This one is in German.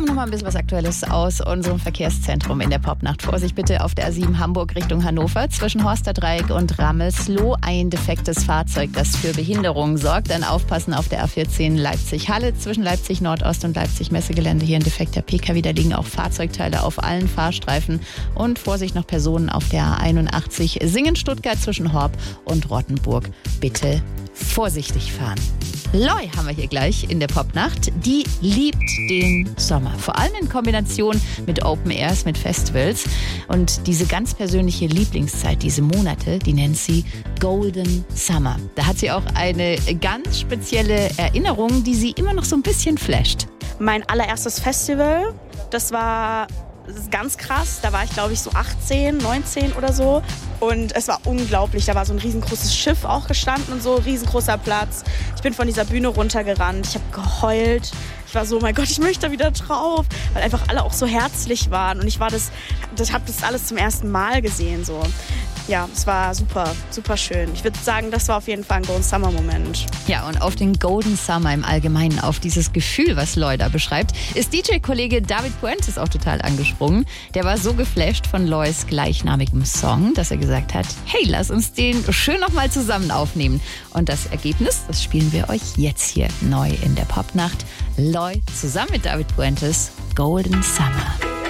noch mal ein bisschen was Aktuelles aus unserem Verkehrszentrum in der Popnacht. Vorsicht bitte auf der A7 Hamburg Richtung Hannover zwischen Horsterdreieck und Rammelsloh. Ein defektes Fahrzeug, das für Behinderungen sorgt. Dann aufpassen auf der A14 Leipzig-Halle zwischen Leipzig-Nordost und Leipzig-Messegelände. Hier ein defekter PKW. Da liegen auch Fahrzeugteile auf allen Fahrstreifen. Und Vorsicht noch Personen auf der A81 Singen-Stuttgart zwischen Horb und Rottenburg. Bitte vorsichtig fahren. Loi haben wir hier gleich in der Popnacht. Die liebt den Sommer. Vor allem in Kombination mit Open Airs, mit Festivals. Und diese ganz persönliche Lieblingszeit, diese Monate, die nennt sie Golden Summer. Da hat sie auch eine ganz spezielle Erinnerung, die sie immer noch so ein bisschen flasht. Mein allererstes Festival, das war ganz krass. Da war ich, glaube ich, so 18, 19 oder so. Und es war unglaublich. Da war so ein riesengroßes Schiff auch gestanden und so, riesengroßer Platz. Ich bin von dieser Bühne runtergerannt. Ich habe geheult. Ich war so, mein Gott, ich möchte da wieder drauf. Weil einfach alle auch so herzlich waren. Und ich habe das alles zum ersten Mal gesehen. So. Ja, es war super, super schön. Ich würde sagen, das war auf jeden Fall ein Golden Summer Moment. Ja, und auf den Golden Summer im Allgemeinen, auf dieses Gefühl, was Loi da beschreibt, ist DJ-Kollege David Puentes auch total angesprungen. Der war so geflasht von Lois gleichnamigem Song, dass er gesagt hat, hey, lass uns den schön nochmal zusammen aufnehmen. Und das Ergebnis, das spielen wir euch jetzt hier neu in der Popnacht. Loi zusammen mit David Puentes, Golden Summer.